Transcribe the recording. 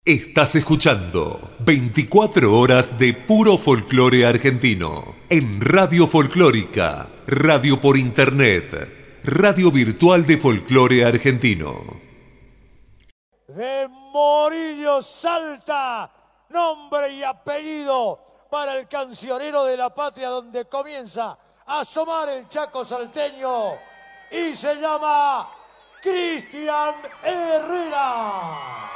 Estás escuchando 24 horas de puro folclore argentino en Radio Folclórica, radio por internet, radio virtual de folclore argentino. De Morillo Salta, nombre y apellido para el cancionero de la patria donde comienza a asomar el Chaco salteño y se llama Cristian Herrera.